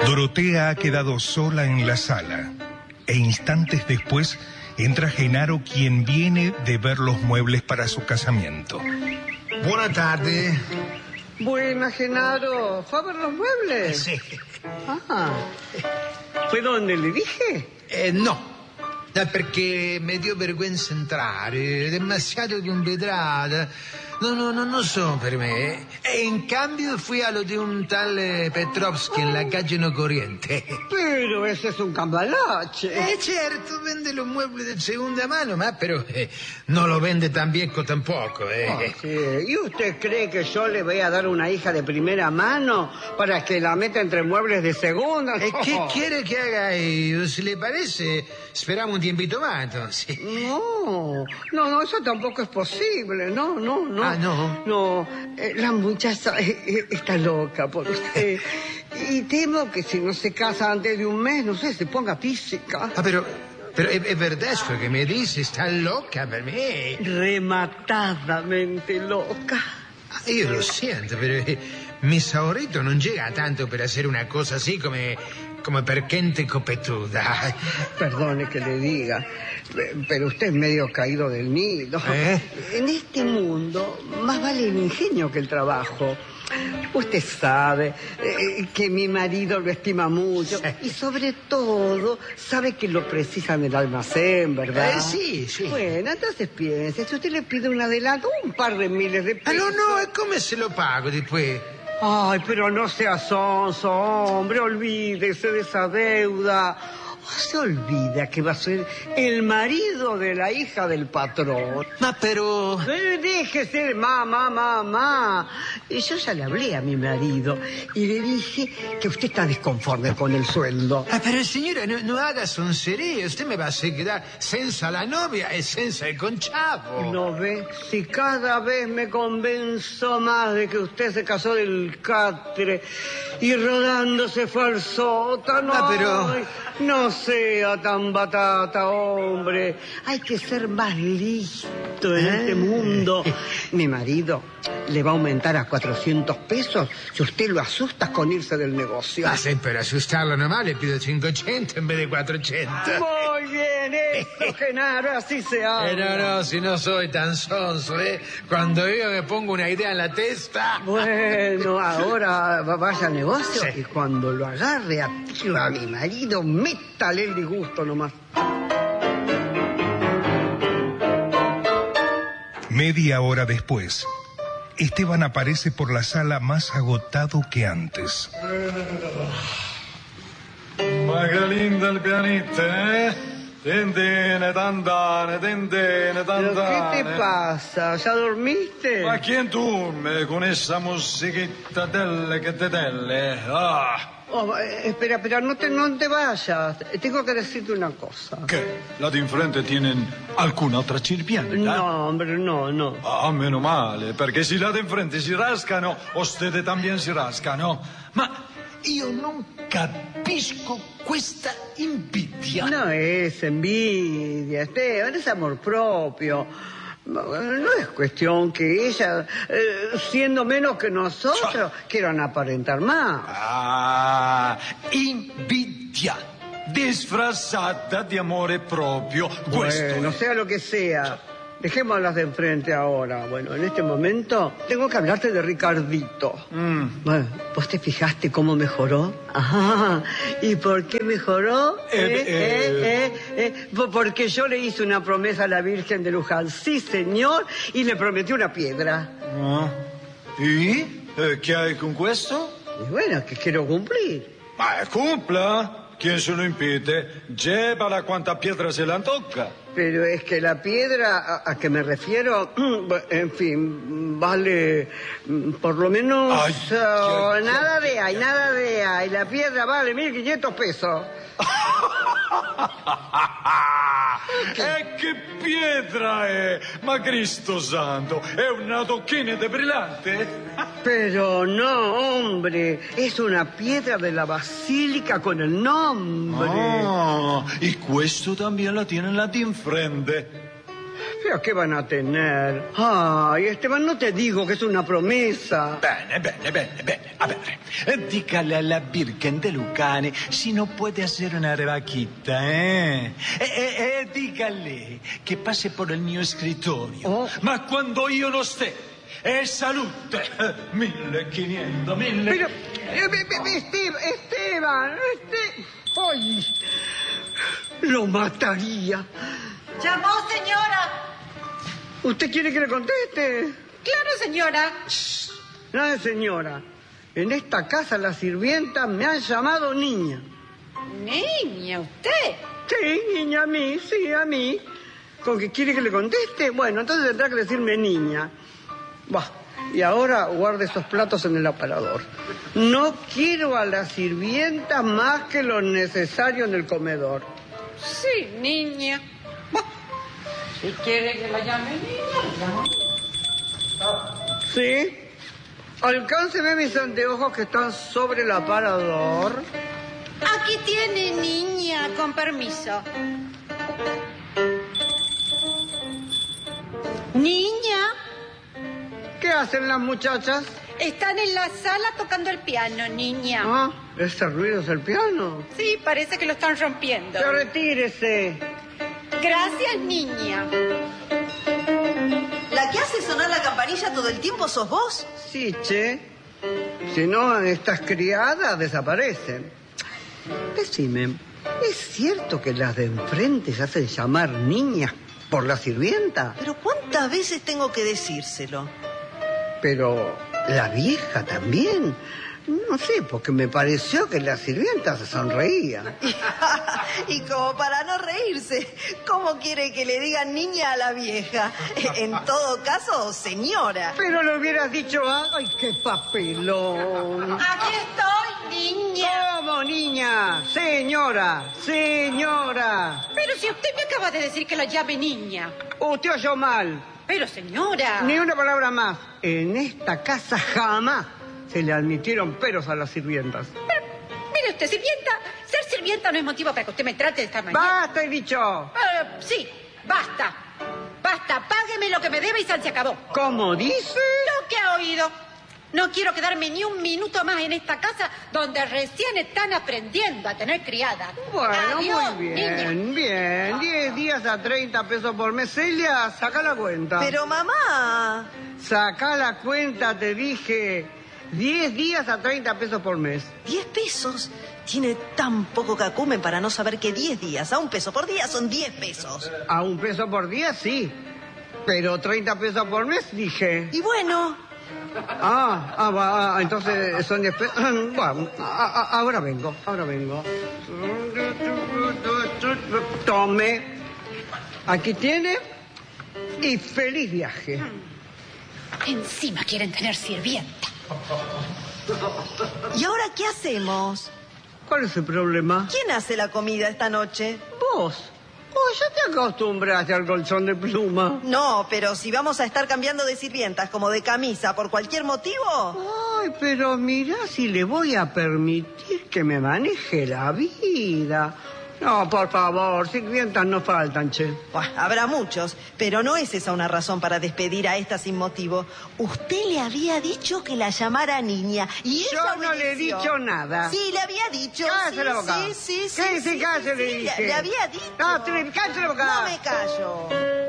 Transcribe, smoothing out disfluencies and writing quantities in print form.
Dorotea ha quedado sola en la sala e instantes después entra Genaro, quien viene de ver los muebles para su casamiento. Buenas tardes. Buena, Genaro. ¿Fue a ver los muebles? Sí. Ah, ¿fue donde le dije? No, perché mi dio vergogna entrare, demasiado di un vedrada. No son per me. E in cambio fui a lo di un tal Petrovsky en la calle No Corriente. Pero ese es un cambalache. Certo, vende los muebles de segunda mano, pero no lo vende tan viejo tampoco. Sí. ¿Y usted cree que yo le voy a dar una hija de primera mano para que la meta entre muebles de segunda? ¿Qué quiere que haga yo? Si le parece, esperamos un tiempito más, entonces. No, eso tampoco es posible. No. Ah, ¿no? No, la muchacha está loca por usted. Y temo que si no se casa antes de un mes, no sé, se ponga física. Pero es verdad eso que me dice, está loca per me. Rematadamente loca. Io lo siento, pero mis ahorritos non llega tanto per hacer una cosa así come per gente copetuda. Perdone que le diga, pero usted es medio caído del nido. En este mundo más vale el ingenio que el trabajo. Usted sabe que mi marido lo estima mucho y sobre todo sabe que lo precisa en el almacén, ¿verdad? Sí. Bueno, entonces piense, si usted le pide un adelanto, un par de miles de pesos... No, ¿y cómo se lo pago después? Ay, pero no sea sonso, hombre, olvídese de esa deuda. Se olvida que va a ser el marido de la hija del patrón. Pero... Déjese, mamá. Y yo ya le hablé a mi marido y le dije que usted está desconforme con el sueldo. Pero señora, no haga soncería. Usted me va a hacer quedar senza la novia y senza el conchavo. ¿No ve? Si cada vez me convenzo más de que usted se casó del catre y rodando se fue al sótano. Pero... Ay, no sea tan batata, hombre. Hay que ser más listo en este mundo. Mi marido le va a aumentar a 400 pesos si usted lo asusta con irse del negocio. Sí, pero asustarlo nomás le pido 580 en vez de 480. Muy bien, eso, Genaro, así se habla. No, si no soy tan sonso, Cuando yo me pongo una idea en la testa... Bueno, ahora vaya al negocio y cuando lo agarre a mi marido, métale el disgusto nomás. Media hora después, Esteban aparece por la sala más agotado que antes. Ma che linda il pianista, Tendene, tandane. ¿Pero qué te pasa? ¿Ya dormiste? Ma quién duerme con esa musiquita delle che te delle? Espera, no te vayas. Tengo que decirte una cosa. ¿Qué? ¿La de enfrente tienen alguna otra sirvienta? No, hombre, no. Meno male, perché se la de enfrente si rascano, ustedes también si rascano. Ma io non capisco questa invidia. No es envidia, Esteban, es amor propio. No es cuestión que ella, siendo menos que nosotros, quieran aparentar más. Invidia disfrazata di amore proprio. Bueno, sea lo que sea. Dejémoslas de enfrente ahora. Bueno, en este momento tengo que hablarte de Ricardito. Bueno, ¿vos te fijaste cómo mejoró? Ajá. ¿Y por qué mejoró? Porque yo le hice una promesa a la Virgen de Luján. Sí, señor, y le prometí una piedra. ¿Y? ¿Qué hay con questo? Y bueno, que quiero cumplir. Cumpla. ¿Quién se lo impide? Llévala cuanta piedra se le antoja. Pero es que la piedra a que me refiero, en fin, vale por lo menos... nada de ahí. La piedra vale 1.500 pesos. Che pietra è? Ma Cristo santo, è una tocchina de brillante? Pero no, hombre, es una piedra de la basílica con el nombre. Y questo también la tiene la de enfrente. ¿Pero qué van a tener? Ay, Esteban, no te digo que es una promesa. Bene. A ver, dígale a la Virgen de Lucane si no puede hacer una rebaquita, dígale que pase por el mio escritorio. Oh. Ma quando io non sté, salute. 1500. Pero, Esteban, ¡ay! Lo mataría. ¿Llamó, señora? ¿Usted quiere que le conteste? Claro, señora. Nada de señora. En esta casa las sirvientas me han llamado niña. Niña, ¿usted? Sí, niña, a mí, sí, a mí. ¿Con qué quiere que le conteste? Bueno, entonces tendrá que decirme niña. Bah, y ahora guarde esos platos en el aparador. No quiero a las sirvientas más que lo necesario en el comedor. Sí, niña. Bah, si quiere que la llame niña, la llamo. ¿Sí? Alcánceme mis anteojos que están sobre el aparador. Aquí tiene, niña, con permiso. Niña, ¿Qué hacen las muchachas? están en la sala tocando el piano, niña. Ah, ese ruido es el piano. Sí, parece que lo están rompiendo. Ya retírese. Gracias, niña. ¿La que hace sonar la campanilla todo el tiempo sos vos? Sí, che. Si no, estas criadas desaparecen. Decime, ¿es cierto que las de enfrente se hacen llamar niñas por la sirvienta? Pero ¿cuántas veces tengo que decírselo? Pero la vieja también. No sé, porque me pareció que la sirvienta se sonreía. Y como para no reírse, ¿cómo quiere que le digan niña a la vieja? En todo caso, señora. Pero lo hubieras dicho, ¡ay, qué papelón! Aquí estoy, niña. ¿Cómo, niña? Señora, señora. Pero si usted me acaba de decir que la llame niña. Usted oyó mal. Pero, señora. Ni una palabra más. En esta casa jamás se le admitieron peros a las sirvientas. Pero, mire usted, sirvienta. Ser sirvienta no es motivo para que usted me trate de esta manera. ¡Basta, he dicho! Sí, basta. Basta, págueme lo que me debe y se acabó. ¿Cómo dice? Lo que ha oído. No quiero quedarme ni un minuto más en esta casa donde recién están aprendiendo a tener criada. Bueno, Adiós, muy niña. bien. 10 días a 30 pesos por mes. Celia, saca la cuenta. Pero mamá... Saca la cuenta, te dije. 10 días a 30 pesos por mes. 10 pesos. Tiene tan poco cacumen para no saber que 10 días a 1 peso por día son 10 pesos. A 1 peso por día, sí. Pero 30 pesos por mes, dije. Y bueno... Entonces son 10 pesos. Bueno, ahora vengo. Tome. Aquí tiene. Y feliz viaje. Encima quieren tener sirvienta. ¿Y ahora qué hacemos? ¿Cuál es el problema? ¿Quién hace la comida esta noche? Vos. Ya te acostumbraste al colchón de pluma. No, pero si vamos a estar cambiando de sirvientas como de camisa por cualquier motivo... Ay, pero mira si le voy a permitir que me maneje la vida. No, por favor, sirvientas no faltan, che. Buah, habrá muchos, pero no es esa una razón para despedir a esta sin motivo. Usted le había dicho que la llamara niña y ella Yo no le he obedeció. dicho nada. Sí, le había dicho. Cállese la boca. Sí, Sí, cállese, le dije. Le había dicho. No, cállese la boca. No me callo.